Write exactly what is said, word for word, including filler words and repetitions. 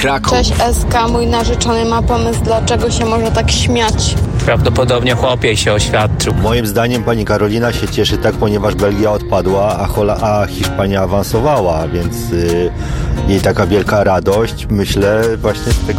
Kraków. Cześć Eska, mój narzeczony ma pomysł, dlaczego się może tak śmiać. Prawdopodobnie chłopiej się oświadczył. Moim zdaniem pani Karolina się cieszy tak, ponieważ Belgia odpadła, a, Hola- a Hiszpania awansowała, więc y, jej taka wielka radość, myślę, właśnie z tego